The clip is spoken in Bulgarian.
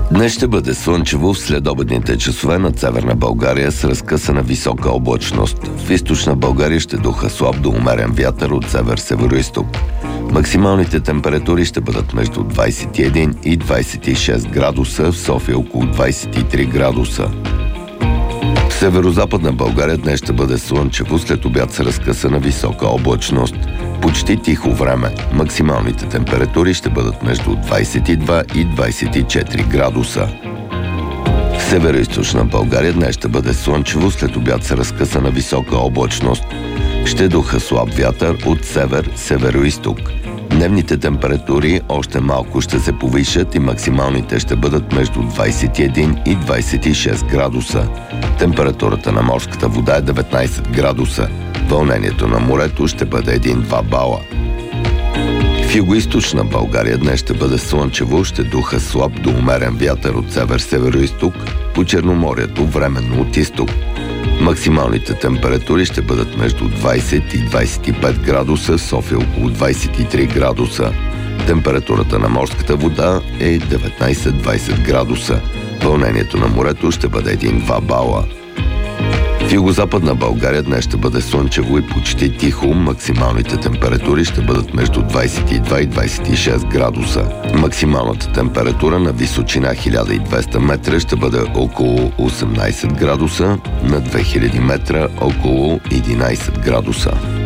Днес ще бъде слънчево в следобедните часове над Северна България с разкъсана висока облачност. В източна България ще духа слаб до умерен вятър от север-североизток. Максималните температури ще бъдат между 21 и 26 градуса, в София около 23 градуса. В северо-западна България днес ще бъде слънчево след обяд с разкъсана висока облачност. Почти тихо време. Максималните температури ще бъдат между 22 и 24 градуса. В северо-източна България днес ще бъде слънчево след обяд с разкъсана висока облачност. Ще духа слаб вятър от север-североизток. Дневните температури още малко ще се повишат и максималните ще бъдат между 21 и 26 градуса. Температурата на морската вода е 19 градуса. Вълнението на морето ще бъде 1-2 бала. В югоизточна България днес ще бъде слънчево, ще духа слаб до умерен вятър от север-североизток, по Черноморието временно от изток. Максималните температури ще бъдат между 20 и 25 градуса, в София около 23 градуса. Температурата на морската вода е 19-20 градуса. Вълнението на морето ще бъде 1-2 бала. В югозападна България днес ще бъде слънчево и почти тихо. Максималните температури ще бъдат между 22 и 26 градуса. Максималната температура на височина 1200 метра ще бъде около 18 градуса, на 2000 метра около 11 градуса.